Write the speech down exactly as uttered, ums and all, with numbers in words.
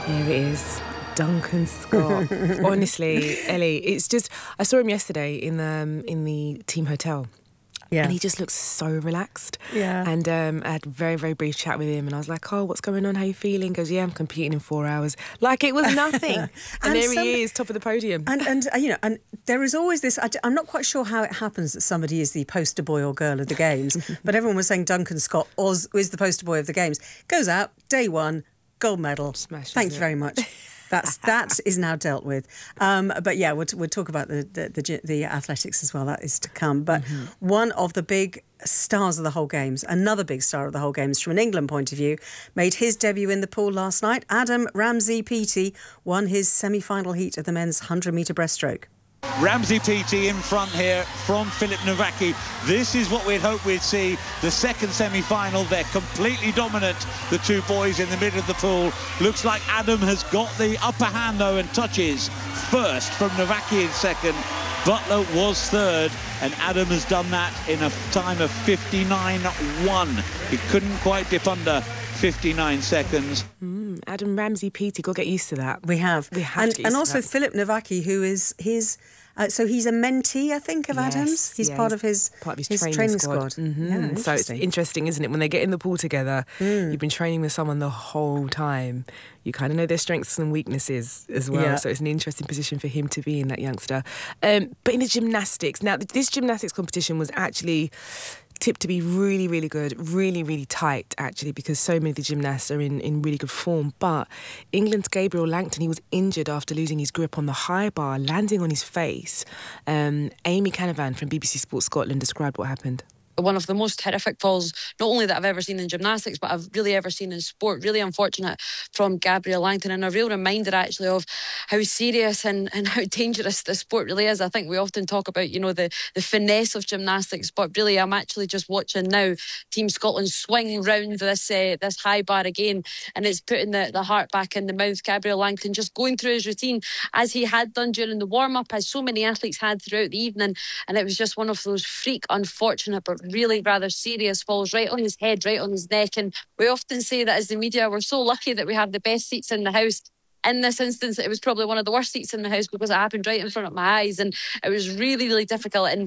Here it is, Duncan Scott. Honestly, Ellie, it's just, I saw him yesterday in the um, in the team hotel. Yeah. And he just looks so relaxed. Yeah. And um, I had a very, very brief chat with him and I was like, oh, what's going on? How you feeling? He goes, yeah, I'm competing in four hours. Like it was nothing. and, and there some, he is, top of the podium. And, and uh, you know, and there is always this, I, I'm not quite sure how it happens that somebody is the poster boy or girl of the games, but everyone was saying Duncan Scott was, is the poster boy of the games. Goes out, day one, gold medal. Smashes Thanks it. very much. That's that is now dealt with. Um, but yeah, we'll, we'll talk about the, the the the athletics as well. That is to come. But mm-hmm. one of the big stars of the whole games, another big star of the whole games from an England point of view, made his debut in the pool last night. Adam Ramsey-Peaty won his semi-final heat of the men's one hundred metre breaststroke. Ramsey-Peaty in front here from Filip Nowacki. This is what we'd hoped we'd see. The second semi-final, they're completely dominant, the two boys in the middle of the pool. Looks like Adam has got the upper hand, though, and touches first from Nowacki in second. Butler was third, and Adam has done that in a time of fifty-nine one. He couldn't quite dip under fifty-nine seconds. Mm, Adam Ramsey-Peaty, got to get used to that. We have. We have and, to get used and to also that. Filip Nowacki, who is his... Uh, so he's a mentee, I think, of yes, Adam's. He's yeah, part he's of his, part of his, his training, training squad. squad. Mm-hmm. Yeah, so it's interesting, isn't it? When they get in the pool together, mm. you've been training with someone the whole time. You kind of know their strengths and weaknesses as well. Yeah. So it's an interesting position for him to be in, that youngster. Um, but in the gymnastics, now this gymnastics competition was actually tipped to be really, really good, really, really tight, actually, because so many of the gymnasts are in, in really good form. But England's Gabriel Langton, he was injured after losing his grip on the high bar, landing on his face. Um, Amy Canavan from B B C Sports Scotland described what happened. One of the most horrific falls, not only that I've ever seen in gymnastics, but I've really ever seen in sport. Really unfortunate from Gabriel Langton, and a real reminder actually of how serious and, and how dangerous the sport really is. I think we often talk about, you know, the, the finesse of gymnastics, but really I'm actually just watching now Team Scotland swing round this uh, this high bar again, and it's putting the, the heart back in the mouth. Gabriel Langton just going through his routine as he had done during the warm-up, as so many athletes had throughout the evening, and it was just one of those freak, unfortunate, but really rather serious falls right on his head, right on his neck. And we often say that as the media, we're so lucky that we have the best seats in the house. In this instance, it was probably one of the worst seats in the house because it happened right in front of my eyes, and it was really, really difficult. And